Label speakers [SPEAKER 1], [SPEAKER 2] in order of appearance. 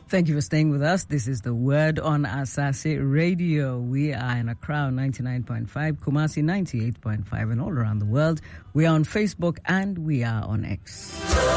[SPEAKER 1] Thank you for staying with us. This is The Word on Asase Radio. We are in Accra 99.5, Kumasi 98.5, and all around the world. We are on Facebook and we are on X.